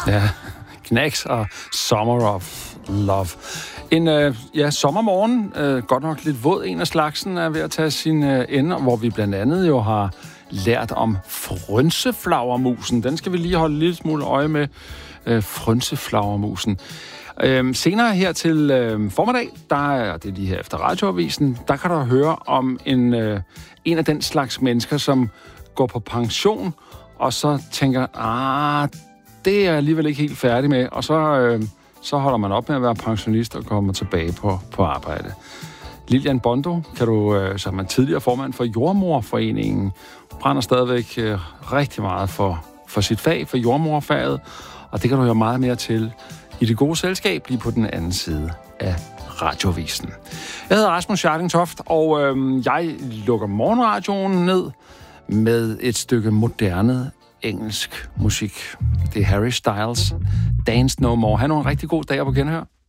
Ja, Knacks og Summer of Love. En sommermorgen, godt nok lidt våd en af slagsen, er ved at tage sin ende, hvor vi blandt andet jo har lært om frønseflagermusen. Den skal vi lige holde en lille smule øje med. Frønseflagermusen. Senere her til formiddag, det er lige her efter radioavisen, der kan du høre om en af den slags mennesker, som går på pension, og så tænker, det er jeg alligevel ikke helt færdig med, og så holder man op med at være pensionist og kommer tilbage på arbejde. Lilian Bondo, som er tidligere formand for Jordemoderforeningen, brænder stadigvæk rigtig meget for sit fag, for jordemoderfaget, og det kan du høre meget mere til i det gode selskab, lige på den anden side af radioavisen. Jeg hedder Rasmus Scharling-Toft, og jeg lukker morgenradioen ned med et stykke moderne engelsk musik. Det er Harry Styles, Dance No More. Han har en rigtig god dag på genhør.